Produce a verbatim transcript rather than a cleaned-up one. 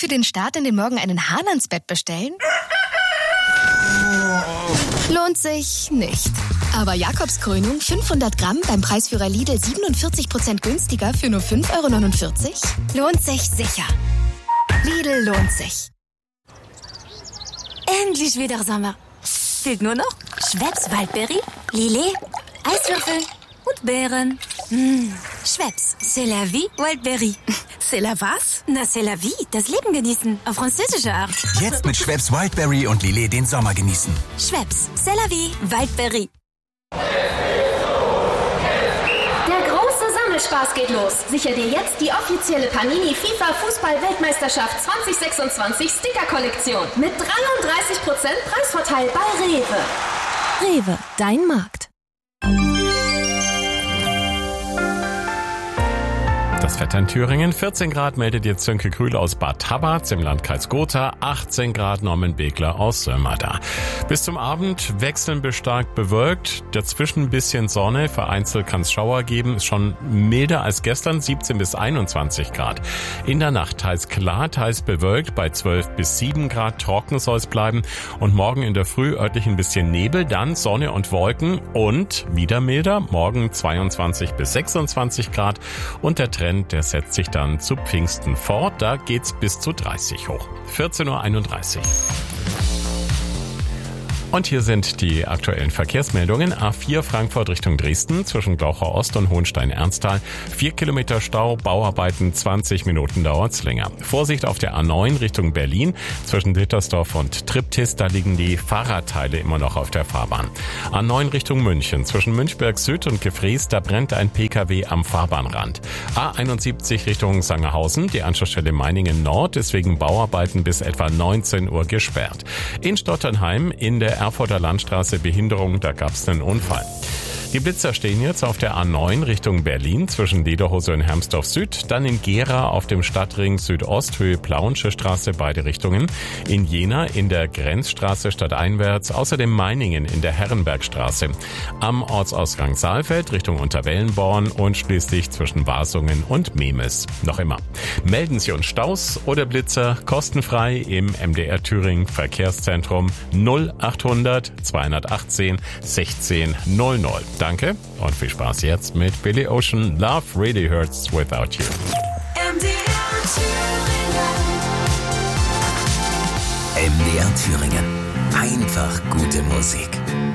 für den Start in den Morgen einen Hahn ans Bett bestellen? Lohnt sich nicht. Aber Jakobskrönung fünfhundert Gramm beim Preisführer Lidl siebenundvierzig Prozent günstiger für nur fünf Euro neunundvierzig? Lohnt sich sicher. Lidl lohnt sich. Endlich wieder Sommer. Fehlt nur noch Schweppes Waldberry, Lillet, Eiswürfel und Beeren. Mmh. Schweppes, c'est la vie, Waldberry. C'est la was? Na, c'est la vie, das Leben genießen, auf französische Art. Jetzt mit Schweppes Wildberry und Lillet den Sommer genießen. Schweppes, c'est la vie, Waldberry. Der große Sammelspaß geht los. Sicher dir jetzt die offizielle Panini FIFA Fußball-Weltmeisterschaft zwanzig sechsundzwanzig Sticker-Kollektion mit dreiunddreißig Prozent Preisvorteil bei Rewe. Rewe, dein Markt. Das Wetter in Thüringen. vierzehn Grad meldet jetzt Sönke Krühl aus Bad Tabatz im Landkreis Gotha. achtzehn Grad Norman Begler aus Sömmerda. Bis zum Abend wechseln bis stark bewölkt. Dazwischen ein bisschen Sonne. Vereinzelt kann es Schauer geben. Ist schon milder als gestern. siebzehn bis einundzwanzig Grad. In der Nacht teils klar, teils bewölkt. Bei zwölf bis sieben Grad trocken soll es bleiben. Und morgen in der Früh örtlich ein bisschen Nebel. Dann Sonne und Wolken und wieder milder. Morgen zweiundzwanzig bis sechsundzwanzig Grad. Und der Trend, der setzt sich dann zu Pfingsten fort. Da geht's bis zu dreißig hoch. vierzehn Uhr einunddreißig. Und hier sind die aktuellen Verkehrsmeldungen. A vier Frankfurt Richtung Dresden zwischen Glauchau Ost und Hohenstein-Ernsthal. Vier Kilometer Stau, Bauarbeiten, zwanzig Minuten dauert's länger. Vorsicht auf der A neun Richtung Berlin zwischen Dittersdorf und Triptis. Da liegen die Fahrradteile immer noch auf der Fahrbahn. A neun Richtung München zwischen Münchberg Süd und Gefrees. Da brennt ein Pkw am Fahrbahnrand. A einundsiebzig Richtung Sangerhausen. Die Anschlussstelle Meiningen Nord ist wegen Bauarbeiten bis etwa neunzehn Uhr gesperrt. In Stotternheim in der Erfurter Landstraße Behinderung, da gab es einen Unfall. Die Blitzer stehen jetzt auf der A neun Richtung Berlin zwischen Lederhose und Hermsdorf Süd, dann in Gera auf dem Stadtring Südost Höhe Plauensche Straße beide Richtungen, in Jena in der Grenzstraße stadteinwärts, außerdem Meiningen in der Herrenbergstraße, am Ortsausgang Saalfeld Richtung Unterwellenborn und schließlich zwischen Basungen und Memes. Noch immer. Melden Sie uns Staus oder Blitzer kostenfrei im M D R Thüringen Verkehrszentrum null achthundert zweihundertachtzehn sechzehn null null. Danke und viel Spaß jetzt mit Billy Ocean. Love really hurts without you. M D R Thüringen. M D R Thüringen. Einfach gute Musik.